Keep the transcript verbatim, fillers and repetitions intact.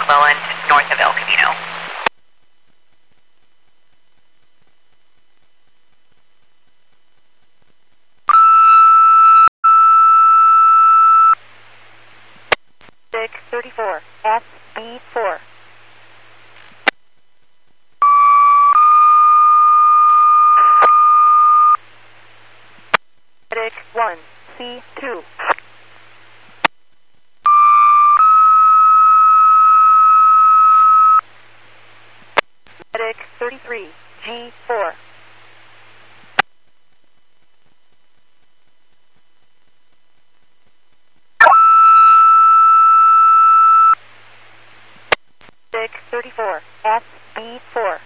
Balboa and north of El Camino. six thirty-four, S B four. Medic one, C two. Medic thirty-three, G four. six thirty-four, S B four.